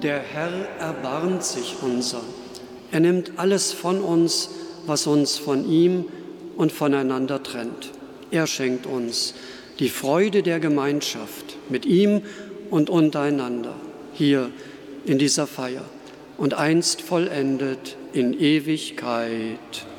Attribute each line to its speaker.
Speaker 1: Der Herr erbarmt sich unser. Er nimmt alles von uns, was uns von ihm und voneinander trennt. Er schenkt uns die Freude der Gemeinschaft mit ihm und untereinander, hier in dieser Feier und einst vollendet in Ewigkeit.